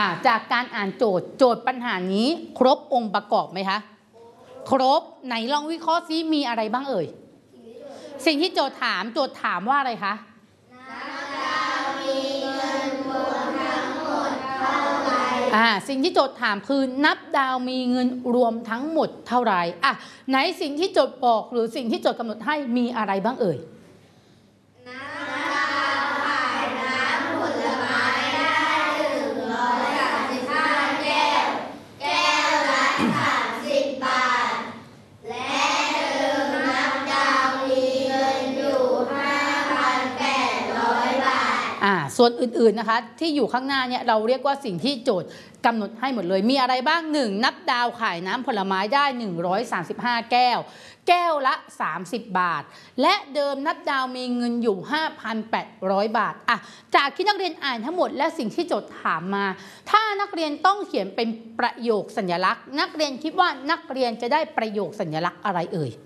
จากการอ่านโจทย์ปัญหานี้ครบองค์ประกอบไหมคะครบไหนลองวิเคราะห์ซิมีอะไรบ้างเอ่ยสิ่งที่โจทย์ถามว่าอะไรคะสิ่งที่โจทย์ถามคือนับดาวมีเงินรวมทั้งหมดเท่าไหร่ไหนสิ่งที่โจทย์บอกหรือสิ่งที่โจทย์กำหนดให้มีอะไรบ้างเอ่ยส่วนอื่นๆนะคะที่อยู่ข้างหน้าเนี่ยเราเรียกว่าสิ่งที่โจทย์กำหนดให้หมดเลยมีอะไรบ้าง1นับดาวขายน้ำผลไม้ได้135แก้วแก้วละ30 บาทและเดิมนับดาวมีเงินอยู่ 5,800 บาทจากที่นักเรียนอ่านทั้งหมดและสิ่งที่โจทย์ถามมาถ้านักเรียนต้องเขียนเป็นประโยคสัญลักษณ์นักเรียนคิดว่านักเรียนจะได้ประโยคสัญลักษณ์อะไรเอ่ย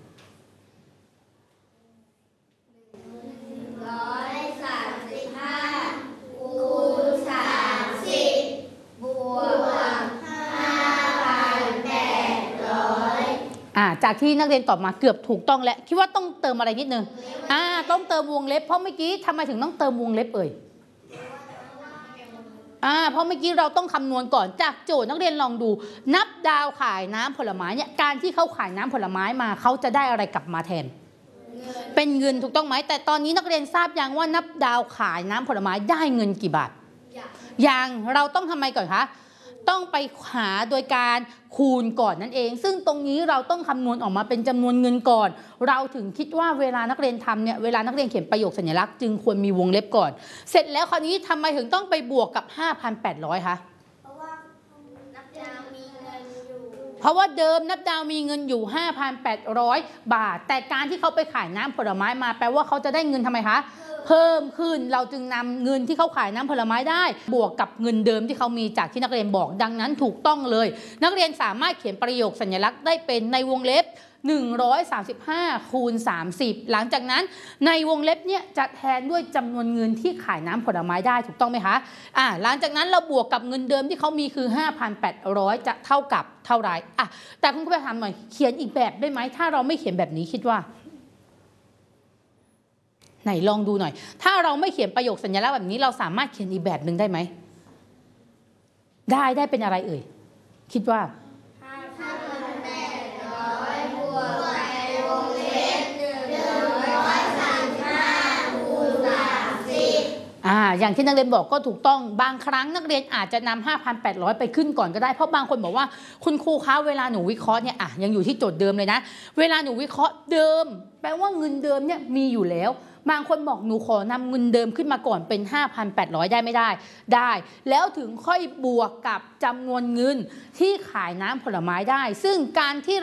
จากที่นักเรียนตอบมาเกือบถูกต้องแล้วคิดว่าต้องเติมอะไรนิดนึงต้องเติมวงเล็บเพราะเมื่อกี้ทำไมถึงต้องเติมวงเล็บเอ่ยเพราะเมื่อกี้เราต้องคำนวณก่อนจากโจทย์นักเรียนลองดูนับดาวขายน้ำผลไม้เนี่ยการที่เขาขายน้ำผลไม้มาเขาจะได้อะไรกลับมาแทนเป็นเงินถูกต้องไหมแต่ตอนนี้นักเรียนทราบยังว่านับดาวขายน้ำผลไม้ได้เงินกี่บาทอย่างเราต้องทำไมก่อนคะต้องไปหาโดยการคูณก่อนนั่นเองซึ่งตรงนี้เราต้องคำนวณออกมาเป็นจำนวนเงินก่อนเราถึงคิดว่าเวลานักเรียนทำเนี่ยเวลานักเรียนเขียนประโยคสัญลักษณ์จึงควรมีวงเล็บก่อนเสร็จแล้วคราวนี้ทำไมถึงต้องไปบวกกับ 5,800 คะเพราะว่าเดิมนับดาวมีเงินอยู่ 5,800 บาทแต่การที่เขาไปขายน้ำผลไม้มาแปลว่าเขาจะได้เงินทำไมคะเพิ่มขึ้นเราจึงนำเงินที่เขาขายน้ำผลไม้ได้บวกกับเงินเดิมที่เขามีจากที่นักเรียนบอกดังนั้นถูกต้องเลยนักเรียนสามารถเขียนประโยคสัญลักษณ์ได้เป็นในวงเล็บ135คูณ30หลังจากนั้นในวงเล็บเนี่ยจะแทนด้วยจำนวนเงินที่ขายน้ำผลไม้ได้ถูกต้องไหมคะหลังจากนั้นเราบวกกับเงินเดิมที่เขามีคือ 5,800 จะเท่ากับเท่าไหร่แต่คุณครูไปถามหน่อยเขียนอีกแบบได้ไหมถ้าเราไม่เขียนแบบนี้คิดว่าไหนลองดูหน่อยถ้าเราไม่เขียนประโยคสัญลักษณ์แบบนี้เราสามารถเขียนอีกแบบหนึ่งได้ไหมได้เป็นอะไรเอ่ยคิดว่าอย่างที่นักเรียนบอกก็ถูกต้องบางครั้งนักเรียนอาจจะนำ 5,800 ไปขึ้นก่อนก็ได้เพราะบางคนบอกว่าคุณครูคะเวลาหนูวิเคราะห์เนี่ยยังอยู่ที่โจทย์เดิมเลยนะเวลาหนูวิเคราะห์เดิมแปลว่าเงินเดิมเนี่ยมีอยู่แล้วบางคนบอกหนูขอนำเงินเดิมขึ้นมาก่อนเป็น 5,800 ได้ไม่ได้แล้วถึงค่อยบวกกับจำนวนเงินที่ขายน้ำผลไม้ได้ซึ่งการที่